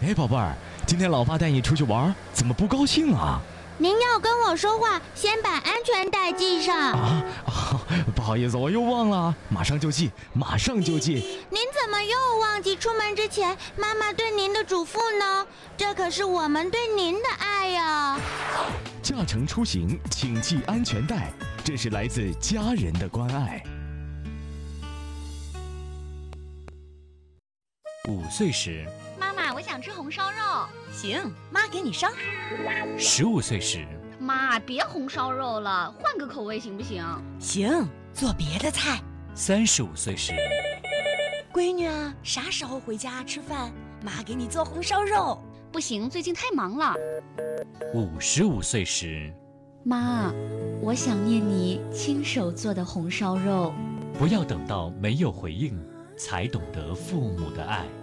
哎，宝贝儿，今天老爸带你出去玩，怎么不高兴啊？ 您要跟我说话，先把安全带系上。 不好意思，我又忘了，马上就系，马上就系。 您怎么又忘记出门之前妈妈对您的嘱咐呢？这可是我们对您的爱呀！ 驾乘出行，请系安全带，这是来自家人的关爱。 5岁时， 妈妈，我想吃红烧肉。 行，妈给你烧。 15岁时， 妈，别红烧肉了，换个口味行不行？ 行，做别的菜。 35岁时， 闺女啊，啥时候回家吃饭？妈给你做红烧肉。 不行，最近太忙了。 55岁时， 妈，我想念你亲手做的红烧肉。 不要等到没有回应，才懂得父母的爱。